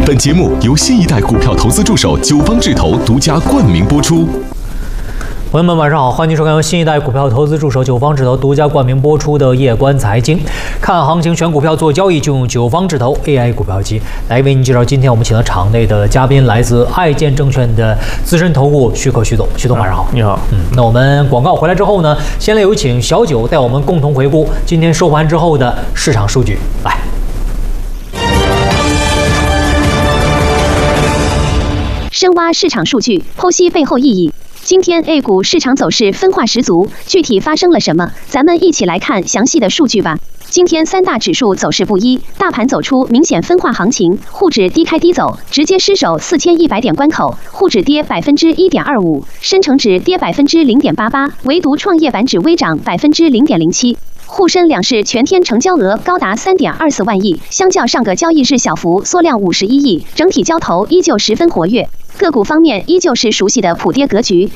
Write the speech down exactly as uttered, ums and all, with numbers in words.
本节目由新一代股票投资助手九方智投独家冠名播出。 朋友们，晚上好，欢迎收看由新一代股票投资助手九方智投独家冠名播出的《夜观财经》，看行情选股票做交易就用九方智投 A I 股票机来为您介绍。今天我们请到场内的嘉宾，来自爱建证券的资深投顾徐可徐总，徐总晚上好。 你好， 嗯，那我们广告回来之后呢，先来有请小九带我们共同回顾今天收盘之后的市场数据，来。 深挖市场数据，剖析背后意义。今天 A 股市场走势分化十足，具体发生了什么？咱们一起来看详细的数据吧。今天三大指数走势不一，大盘走出明显分化行情，沪指低开低走，直接失守四千一百点关口，沪指跌百分之一点二五，深成指跌百分之零点八八，唯独创业板指微涨百分之零点零七。沪深两市全天成交额高达 三点二四万亿，相较上个交易日小幅缩量五十一亿，整体交投依旧十分活跃。个股方面依旧是熟悉的普跌格局，